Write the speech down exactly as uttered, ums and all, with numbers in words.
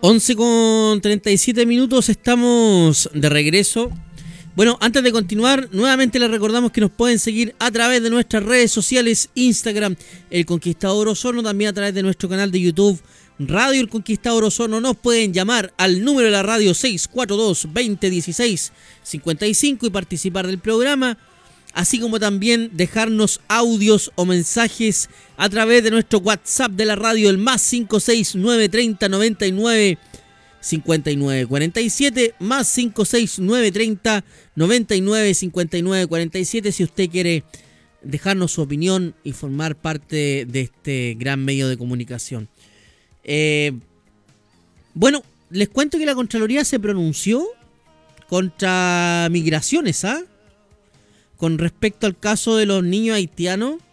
once con treinta y siete minutos, estamos de regreso. Bueno, antes de continuar, nuevamente les recordamos que nos pueden seguir a través de nuestras redes sociales, Instagram, El Conquistador Osorno, también a través de nuestro canal de YouTube, Radio El Conquistador Osorno. Nos pueden llamar al número de la radio seis cuatro dos, veinte dieciséis cincuenta y cinco y participar del programa, así como también dejarnos audios o mensajes a través de nuestro WhatsApp de la radio, el más cinco seis nueve treinta noventa y nueve cincuenta y nueve cuarenta y siete, más cinco seis nueve treinta noventa y nueve cincuenta y nueve cuarenta y siete, si usted quiere dejarnos su opinión y formar parte de este gran medio de comunicación. Eh, bueno, les cuento que la Contraloría se pronunció contra migraciones, ¿ah? Con respecto al caso de los niños haitianos